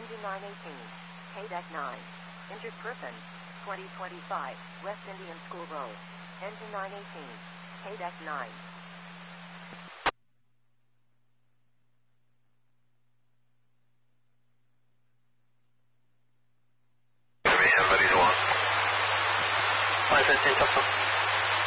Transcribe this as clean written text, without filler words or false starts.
to 918. KDEC 9. Injured person. 2025. West Indian School Road. Engine 918. KDEC 9. Somebody's one. 515 Chopper.